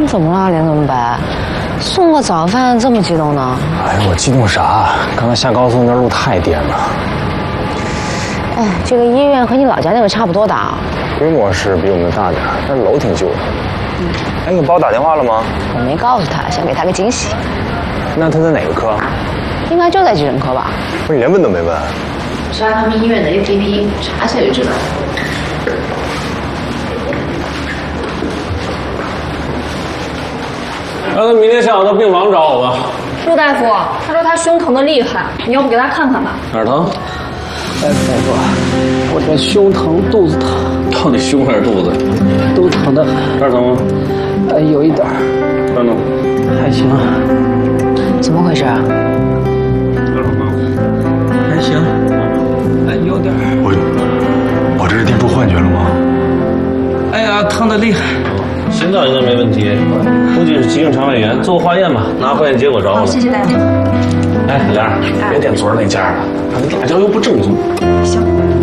怎么了，连总白？送个早饭这么激动呢？ 哎，我激动啥？刚才下高速那路太颠了。 哎，这个医院和你老家那个差不多大。 规模是比我们大点，但是楼挺旧的。哎，你给包打电话了吗？ 我没告诉他，想给他个惊喜。 那他在哪个科？ 应该就在急诊科吧？ 不是，你连问都没问？ 查他们医院的 APP，查一下就知道。 让他明天下午到病房找我吧。 陆大夫，他说他胸疼的厉害，你要不给他看看吧？ 哪儿疼？ 哎，大夫，我这胸疼、肚子疼， 到底胸还是肚子？ 都疼的很。 这儿疼吗？ 哎，有一点儿。 这儿呢？ 还行。 怎么回事啊？ 这儿疼吗？ 还行。哎，有点儿。 我这是电出幻觉了吗？ 哎呀，疼的厉害。 心脏应该没问题，估计是急性肠胃炎。做个化验吧，拿化验结果找我。 好，谢谢大夫。 哎，莲儿，别点昨儿那家了，他们辣椒又不正宗。 行。